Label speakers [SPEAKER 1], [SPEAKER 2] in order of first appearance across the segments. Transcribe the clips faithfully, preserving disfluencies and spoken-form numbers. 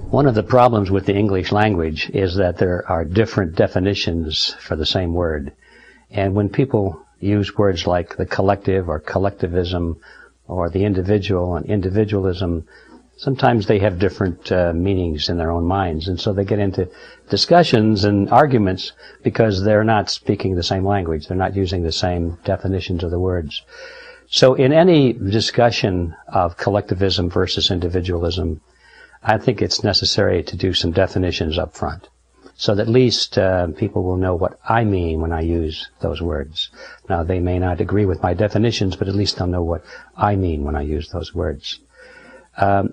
[SPEAKER 1] One of the problems with the English language is that there are different definitions for the same word. And when people use words like the collective or collectivism or the individual and individualism, sometimes they have different uh, meanings in their own minds. And so they get into discussions and arguments because they're not speaking the same language. They're not using the same definitions of the words. So in any discussion of collectivism versus individualism, I think it's necessary to do some definitions up front, so that at least uh, people will know what I mean when I use those words. Now, they may not agree with my definitions, but at least they'll know what I mean when I use those words. Um,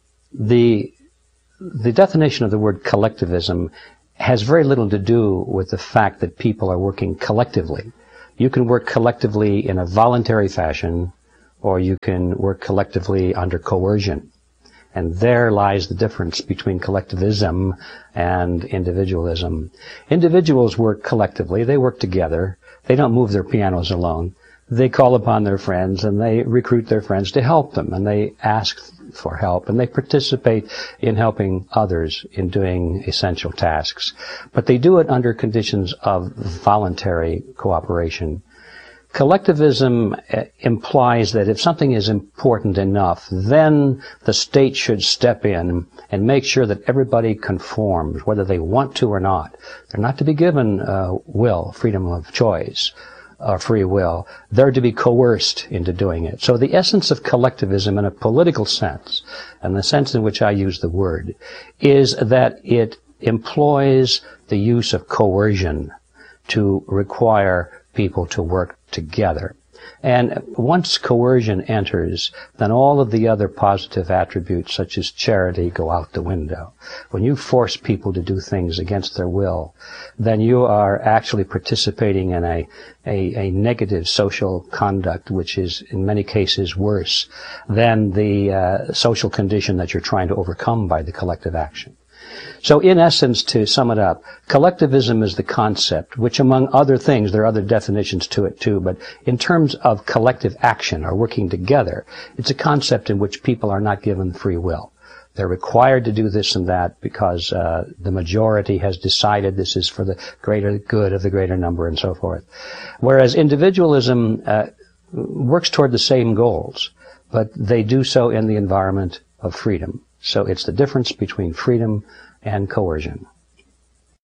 [SPEAKER 1] the the definition of the word collectivism has very little to do with the fact that people are working collectively. You can work collectively in a voluntary fashion, or you can work collectively under coercion. And there lies the difference between collectivism and individualism. Individuals work collectively. They work together. They don't move their pianos alone. They call upon their friends, and they recruit their friends to help them, and they ask for help, and they participate in helping others in doing essential tasks. But they do it under conditions of voluntary cooperation. Collectivism implies that if something is important enough, then the state should step in and make sure that everybody conforms, whether they want to or not. They're not to be given uh, will, freedom of choice, or free will. They're to be coerced into doing it. So the essence of collectivism in a political sense, and the sense in which I use the word, is that it employs the use of coercion to require people to work together. And once coercion enters, then all of the other positive attributes, such as charity, go out the window. When you force people to do things against their will, then you are actually participating in a, a, a negative social conduct, which is in many cases worse than the uh, social condition that you're trying to overcome by the collective action. So in essence, to sum it up, collectivism is the concept, which among other things, there are other definitions to it too, but in terms of collective action or working together, it's a concept in which people are not given free will. They're required to do this and that because uh, the majority has decided this is for the greater good of the greater number and so forth. Whereas individualism uh, works toward the same goals, but they do so in the environment of freedom. So it's the difference between freedom and coercion.